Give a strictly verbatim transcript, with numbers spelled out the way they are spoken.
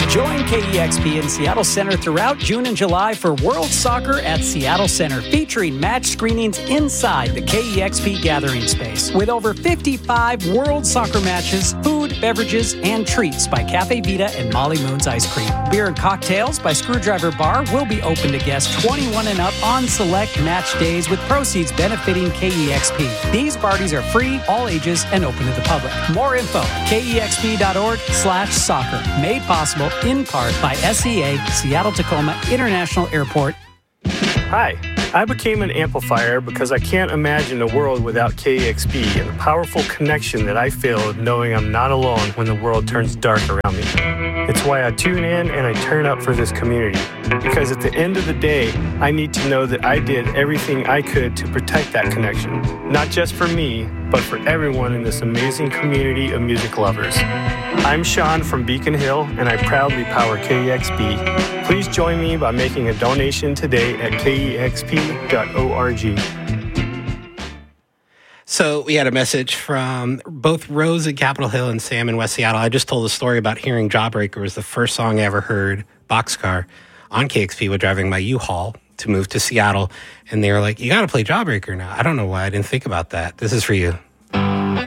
Join K E X P in Seattle Center throughout June and July for World Soccer at Seattle Center, featuring match screenings inside the K E X P gathering space. With over fifty-five World Soccer matches, food, beverages, and treats by Cafe Vita and Molly Moon's Ice Cream. Beer and cocktails by Screwdriver Bar will be open to guests twenty-one and up on select match days, with proceeds benefiting K E X P. These parties are free, all ages, and open to the public. More info, kexp.org slash soccer. Made possible in part by S E A, Seattle Tacoma International Airport. Hi, I became an amplifier because I can't imagine a world without K E X P and the powerful connection that I feel knowing I'm not alone when the world turns dark around me. It's why I tune in and I turn up for this community, because at the end of the day, I need to know that I did everything I could to protect that connection, not just for me, but for everyone in this amazing community of music lovers. I'm Sean from Beacon Hill, and I proudly power K E X P. Please join me by making a donation today at k e x p dot org. So we had a message from both Rose at Capitol Hill and Sam in West Seattle. I just told a story about hearing Jawbreaker was the first song I ever heard, Boxcar, on K X P while driving my U-Haul to move to Seattle. And they were like, you got to play Jawbreaker now. I don't know why I didn't think about that. This is for you.